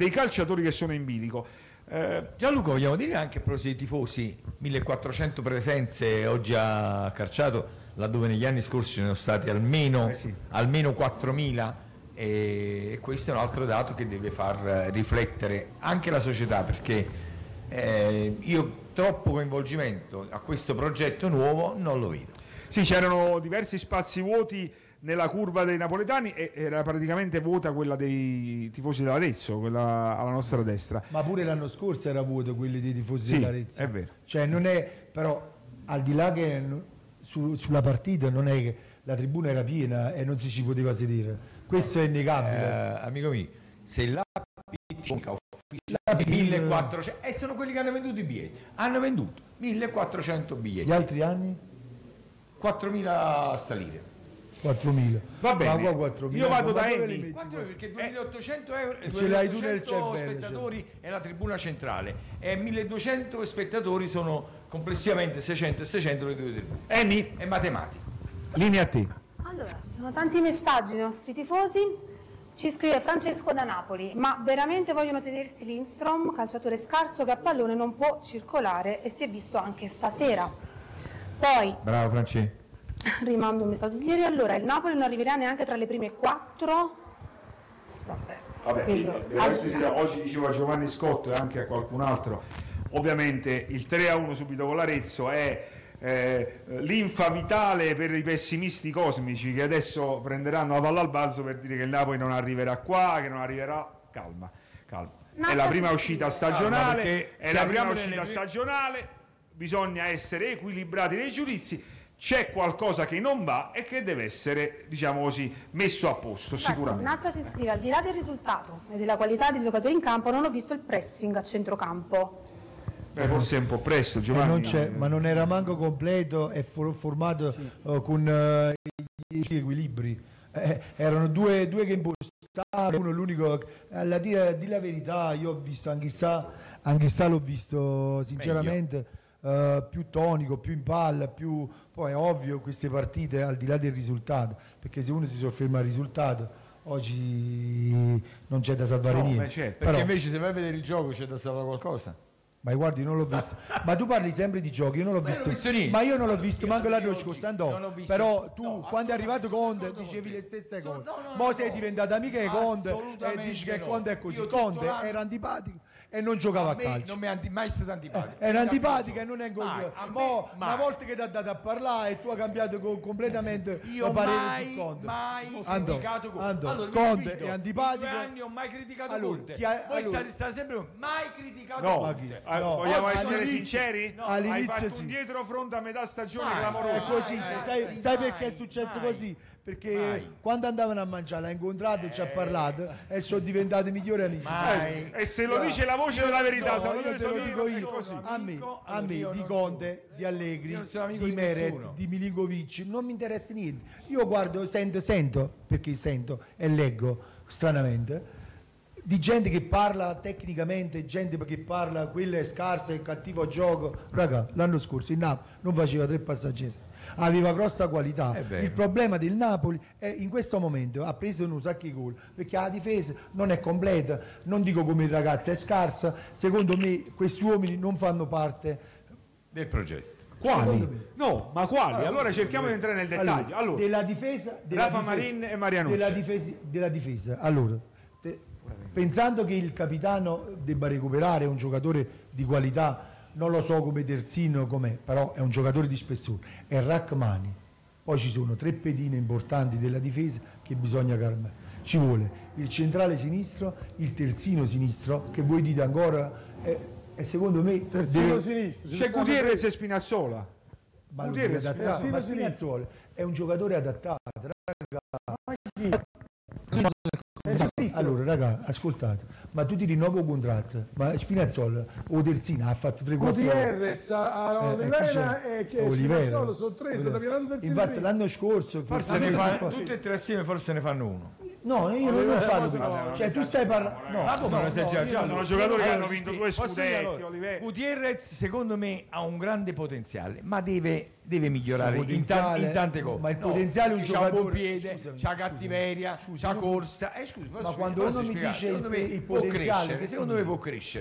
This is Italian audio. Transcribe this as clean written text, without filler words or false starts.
dei calciatori che sono in bilico. Gianluca, vogliamo dire anche a proposito dei tifosi, 1400 presenze oggi a Carciato, laddove negli anni scorsi ce ne sono stati almeno 4000, e questo è un altro dato che deve far riflettere anche la società, perché io troppo coinvolgimento a questo progetto nuovo non lo vedo. Sì, c'erano diversi spazi vuoti nella curva dei napoletani e era praticamente vuota quella dei tifosi dell'Arezzo, quella alla nostra destra. Ma pure l'anno scorso era vuoto quelli dei tifosi dell'Arezzo. È vero. Cioè non è, però al di là che sulla partita non è che la tribuna era piena e non si ci poteva sedere. Questo è innegabile. Amico mio, se la ufficiale 1400 e sono quelli che hanno venduto i biglietti, hanno venduto 1400 biglietti. Gli altri anni? 4000 salire. 4.000. Va bene, 4.000. Io vado da Emi. Perché 2.800 euro e ce l'hai tu 200 spettatori è la tribuna centrale e 1.200 spettatori sono complessivamente 600 e 600 le due tribune. Emi, è matematico. linea a te. Allora, ci sono tanti messaggi dei nostri tifosi. Ci scrive Francesco da Napoli: ma veramente vogliono tenersi Lindstrom, calciatore scarso che a pallone non può circolare, e si è visto anche stasera. Poi Bravo Francesco. rimando un messaggio di ieri. Allora, il Napoli non arriverà neanche tra le prime 4. Oggi diceva Giovanni Scotto e anche a qualcun altro, ovviamente il 3-1 subito con l'Arezzo è l'infa vitale per i pessimisti cosmici che adesso prenderanno la palla al balzo per dire che il Napoli non arriverà qua, che non arriverà. Calma. È la prima uscita stagionale, bisogna essere equilibrati nei giudizi. C'è qualcosa che non va e che deve essere, diciamo così, messo a posto, sicuramente. Nazza ci scrive: al di là del risultato e della qualità dei giocatori in campo, non ho visto il pressing a centrocampo. Forse è un po' presto, Giovanni. Ma non era manco completo e formato con gli equilibri. Erano due che impostavano, uno l'unico. Di la verità, io ho visto anche sta l'ho visto sinceramente. Più tonico, più in palla, poi è ovvio queste partite al di là del risultato, perché se uno si sofferma al risultato oggi non c'è da salvare niente. Certo, perché invece se vai a vedere il gioco c'è da salvare qualcosa. Ma guardi, non l'ho visto. Ma tu parli sempre di giochi, io non l'ho visto. Ma io non l'ho visto manco l'anno scorso, andò. Però tu quando è arrivato Conte dicevi le stesse cose. Mo sei diventato amica di Conte e dici che Conte è così. Conte era antipatico e non giocava a calcio. Non mi è mai stato antipatico. Era antipatico e non è una volta che ti ha dato a parlare e tu hai cambiato completamente il parere su Conte. Mai criticato Conte. Conte è antipatico. 2 anni ho mai criticato Conte. Voi state sempre mai criticato Conte. Vogliamo essere sinceri? No, hai fatto un dietro fronte a metà stagione clamoroso. È così. Sai perché è successo così? Perché quando andavano a mangiare l'ha incontrato e ci ha parlato e sono diventati migliori amici. E se lo dice la voce della verità, io te lo dico io. A me di Conte, di Allegri, di Meret, di Milinkovic non mi interessa niente. Io guardo, sento perché sento e leggo stranamente di gente che parla tecnicamente, gente che parla quello è scarso, è cattivo gioco. Raga, l'anno scorso il Napoli non faceva 3 passaggi, aveva grossa qualità. Il problema del Napoli è in questo momento ha preso un sacco di gol perché la difesa non è completa, non dico come il ragazzo è scarsa, secondo me questi uomini non fanno parte del progetto. Quali? No, ma quali? Allora cerchiamo di entrare nel dettaglio. Allora, della difesa, Rafa Marin e Marianucci. Della difesa. Allora, pensando che il capitano debba recuperare un giocatore di qualità, non lo so come terzino com'è, però è un giocatore di spessore, è Rachmani. Poi ci sono 3 pedine importanti della difesa che bisogna calmare. Ci vuole il centrale sinistro, il terzino sinistro, che voi dite ancora, e secondo me terzino sinistro c'è Gutierrez e Spinazzola. Ma Spinazzola è un giocatore adattato, allora raga, ascoltate, ma tu ti rinnovo il contratto, ma Spinazzola o terzina ha fatto 3-4 Gutierrez a Olivera e che Spinazzola sono 3, sono pianato terzino. Infatti l'anno scorso forse tutte e 3 assieme forse ne fanno uno. No, io non parlo. Cioè, tu stai parlando. Sono giocatori che hanno vinto 2 scudetti. Gutierrez, secondo me, ha un grande potenziale, ma deve migliorare in tante cose. Ma il potenziale è un giocatore. C'ha un buon piede, c'ha cattiveria, c'ha corsa. Ma quando uno mi dice il potenziale, secondo me può crescere.